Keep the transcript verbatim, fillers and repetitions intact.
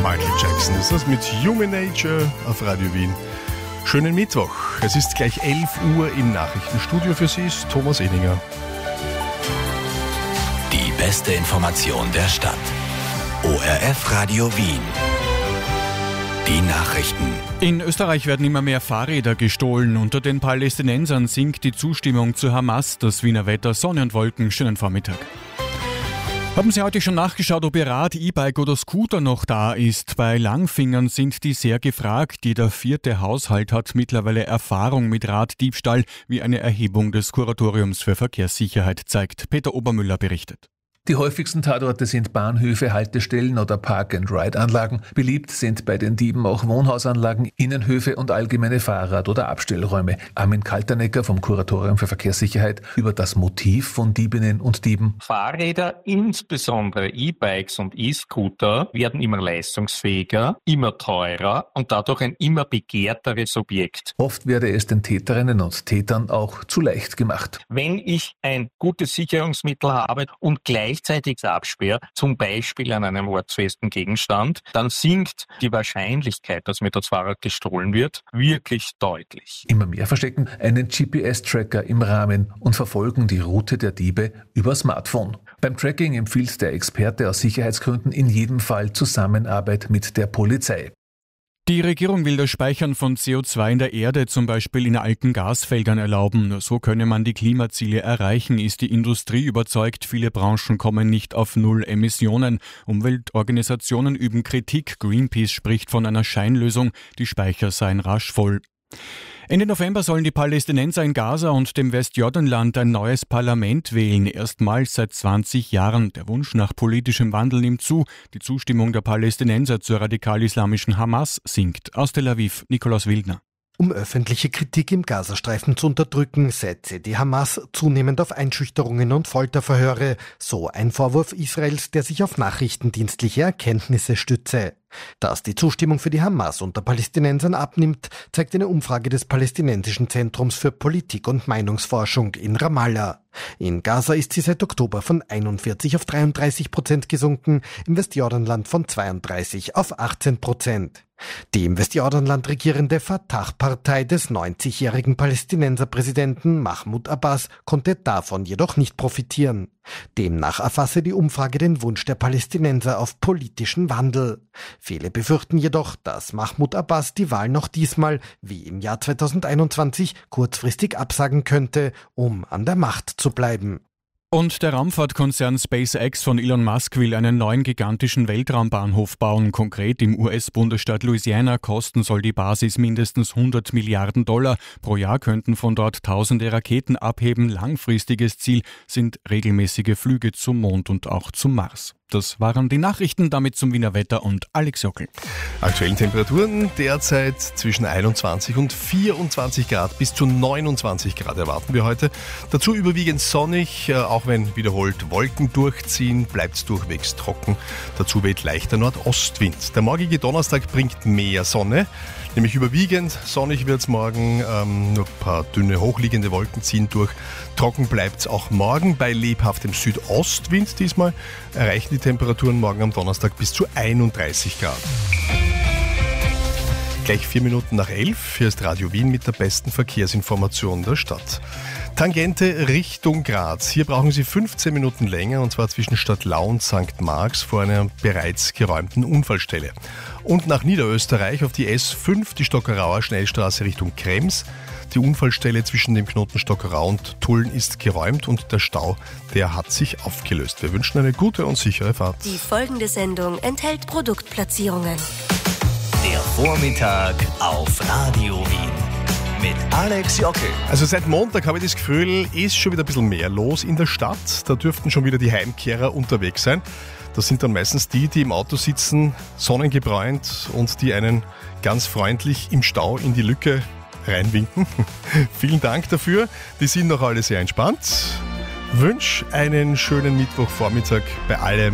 Michael Jackson ist das mit Human Nature auf Radio Wien. Schönen Mittwoch. Es ist gleich elf Uhr im Nachrichtenstudio. Für Sie ist Thomas Ehninger. Die beste Information der Stadt. O R F Radio Wien. Die Nachrichten. In Österreich werden immer mehr Fahrräder gestohlen. Unter den Palästinensern sinkt die Zustimmung zu Hamas. Das Wiener Wetter, Sonne und Wolken. Schönen Vormittag. Haben Sie heute schon nachgeschaut, ob Ihr Rad, E-Bike oder Scooter noch da ist? Bei Langfingern sind die sehr gefragt. Jeder vierte Haushalt hat mittlerweile Erfahrung mit Raddiebstahl, wie eine Erhebung des Kuratoriums für Verkehrssicherheit zeigt. Peter Obermüller berichtet. Die häufigsten Tatorte sind Bahnhöfe, Haltestellen oder Park-and-Ride-Anlagen. Beliebt sind bei den Dieben auch Wohnhausanlagen, Innenhöfe und allgemeine Fahrrad- oder Abstellräume. Armin Kaltenecker vom Kuratorium für Verkehrssicherheit über das Motiv von Diebinnen und Dieben. Fahrräder, insbesondere E-Bikes und E-Scooter, werden immer leistungsfähiger, immer teurer und dadurch ein immer begehrteres Objekt. Oft werde es den Täterinnen und Tätern auch zu leicht gemacht. Wenn ich ein gutes Sicherungsmittel habe und gleich gleichzeitig absperre, zum Beispiel an einem ortsfesten Gegenstand, dann sinkt die Wahrscheinlichkeit, dass mir das Fahrrad gestohlen wird, wirklich deutlich. Immer mehr verstecken einen G P S-Tracker im Rahmen und verfolgen die Route der Diebe über Smartphone. Beim Tracking empfiehlt der Experte aus Sicherheitsgründen in jedem Fall Zusammenarbeit mit der Polizei. Die Regierung will das Speichern von C O zwei in der Erde, zum Beispiel in alten Gasfeldern, erlauben. Nur so könne man die Klimaziele erreichen, ist die Industrie überzeugt. Viele Branchen kommen nicht auf Null Emissionen. Umweltorganisationen üben Kritik. Greenpeace spricht von einer Scheinlösung. Die Speicher seien rasch voll. Ende November sollen die Palästinenser in Gaza und dem Westjordanland ein neues Parlament wählen. Erstmals seit zwanzig Jahren. Der Wunsch nach politischem Wandel nimmt zu. Die Zustimmung der Palästinenser zur radikal-islamischen Hamas sinkt. Aus Tel Aviv, Nikolaus Wildner. Um öffentliche Kritik im Gazastreifen zu unterdrücken, setze die Hamas zunehmend auf Einschüchterungen und Folterverhöre. So ein Vorwurf Israels, der sich auf nachrichtendienstliche Erkenntnisse stütze. Dass die Zustimmung für die Hamas unter Palästinensern abnimmt, zeigt eine Umfrage des Palästinensischen Zentrums für Politik- und Meinungsforschung in Ramallah. In Gaza ist sie seit Oktober von einundvierzig auf dreiunddreißig Prozent gesunken, im Westjordanland von zweiunddreißig auf achtzehn Prozent. Die im Westjordanland regierende Fatah-Partei des neunzigjährigen Palästinenserpräsidenten Mahmoud Abbas konnte davon jedoch nicht profitieren. Demnach erfasse die Umfrage den Wunsch der Palästinenser auf politischen Wandel. Viele befürchten jedoch, dass Mahmoud Abbas die Wahl noch diesmal, wie im Jahr zweitausendeinundzwanzig, kurzfristig absagen könnte, um an der Macht zu bleiben. Und der Raumfahrtkonzern SpaceX von Elon Musk will einen neuen gigantischen Weltraumbahnhof bauen. Konkret im U S-Bundesstaat Louisiana. Kosten soll die Basis mindestens hundert Milliarden Dollar. Pro Jahr könnten von dort tausende Raketen abheben. Langfristiges Ziel sind regelmäßige Flüge zum Mond und auch zum Mars. Das waren die Nachrichten, damit zum Wiener Wetter und Alex Jockel. Aktuellen Temperaturen derzeit zwischen einundzwanzig und vierundzwanzig Grad, bis zu neunundzwanzig Grad erwarten wir heute. Dazu überwiegend sonnig, auch wenn wiederholt Wolken durchziehen, bleibt es durchwegs trocken. Dazu weht leichter Nordostwind. Der morgige Donnerstag bringt mehr Sonne, nämlich überwiegend sonnig wird es morgen, ähm, nur ein paar dünne hochliegende Wolken ziehen durch. Trocken bleibt es auch morgen bei lebhaftem Südostwind diesmal. Erreichen die Temperaturen morgen am Donnerstag bis zu einunddreißig Grad. Gleich vier Minuten nach elf. Hier ist Radio Wien mit der besten Verkehrsinformation der Stadt. Tangente Richtung Graz. Hier brauchen Sie fünfzehn Minuten länger, und zwar zwischen Stadtlau und Sankt Marx vor einer bereits geräumten Unfallstelle. Und nach Niederösterreich auf die S fünf, die Stockerauer Schnellstraße Richtung Krems. Die Unfallstelle zwischen dem Knoten Stockerau und Tulln ist geräumt und der Stau, der hat sich aufgelöst. Wir wünschen eine gute und sichere Fahrt. Die folgende Sendung enthält Produktplatzierungen. Der Vormittag auf Radio Wien mit Alex Jockel. Also seit Montag habe ich das Gefühl, ist schon wieder ein bisschen mehr los in der Stadt. Da dürften schon wieder die Heimkehrer unterwegs sein. Das sind dann meistens die, die im Auto sitzen, sonnengebräunt und die einen ganz freundlich im Stau in die Lücke reinwinken. Vielen Dank dafür. Die sind noch alle sehr entspannt. Wünsche einen schönen Mittwochvormittag bei allem.